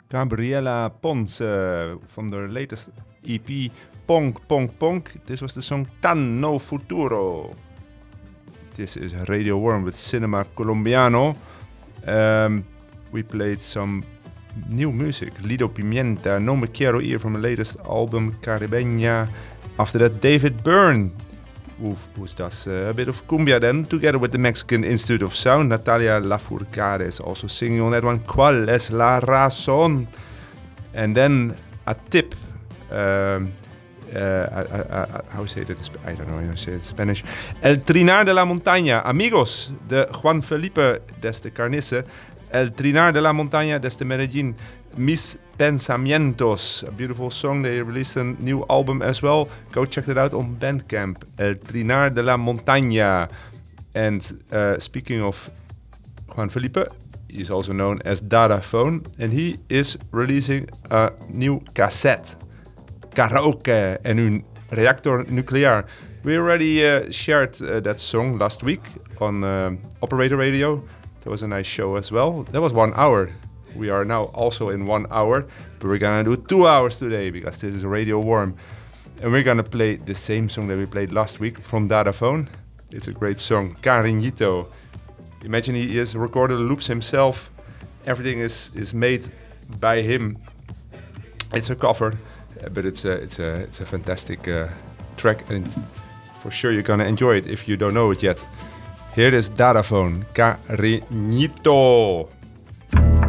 Gabriela Pons from their latest EP, Ponk Ponk Ponk. This was the song Tan No Futuro. This is Radio Worm with Cinema Colombiano. We played some new music. Lido Pimienta, No Me Quiero Ir from the latest album, Caribeña. After that, David Byrne, who does a bit of cumbia then, together with the Mexican Institute of Sound. Natalia Lafourcade is also singing on that one. ¿Cuál es la razón? And then a tip. How say that? I don't know how to say it in Spanish. El Trinar de la Montaña. Amigos de Juan Felipe desde Carnice. El Trinar de la Montaña desde Medellín. Mis Pensamientos, a beautiful song. They released a new album as well. Go check that out on Bandcamp. El Trinar de la Montaña. And speaking of Juan Felipe, he's also known as Dadaphone, and he is releasing a new cassette, Karaoke en un Reactor Nuclear. We already shared that song last week on Operator Radio. That was a nice show as well. That was 1 hour. We are now also in 1 hour, but we're gonna do 2 hours today because this is Radio Worm. And we're gonna play the same song that we played last week from Dadaphone. It's a great song, Cariñito. Imagine he has recorded the loops himself. Everything is made by him. It's a cover, but it's a fantastic track, and for sure you're gonna enjoy it if you don't know it yet. Here is Dadaphone, Cariñito.